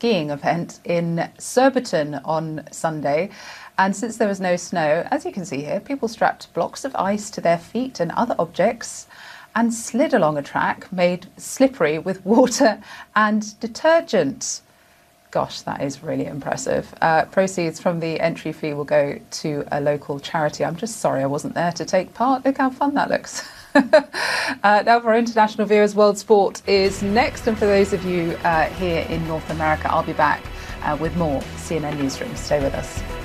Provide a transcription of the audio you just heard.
skiing event in Surbiton on Sunday. And since there was no snow, as you can see here, people strapped blocks of ice to their feet and other objects and slid along a track made slippery with water and detergent. Gosh, that is really impressive. Proceeds from the entry fee will go to a local charity. I'm just sorry I wasn't there to take part. Look how fun that looks. Now for our international viewers, World Sport is next. And for those of you here in North America, I'll be back with more CNN Newsroom. Stay with us.